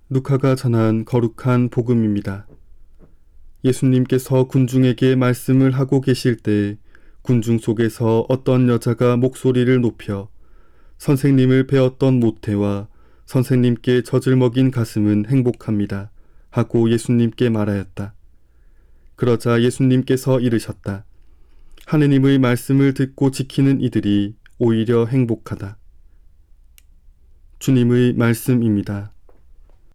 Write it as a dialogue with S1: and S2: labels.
S1: 루카가 전한 거룩한 복음입니다. 예수님께서 군중에게 말씀을 하고 계실 때 군중 속에서 어떤 여자가 목소리를 높여 선생님을 배웠던 모태와 선생님께 젖을 먹인 가슴은 행복합니다 하고 예수님께 말하였다. 그러자 예수님께서 이르셨다. 하느님의 말씀을 듣고 지키는 이들이 오히려 행복하다. 주님의 말씀입니다.